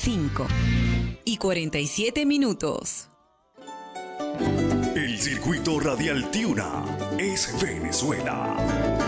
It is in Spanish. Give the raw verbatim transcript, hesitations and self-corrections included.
cinco y cuarenta y siete minutos. El circuito radial Tiuna es Venezuela.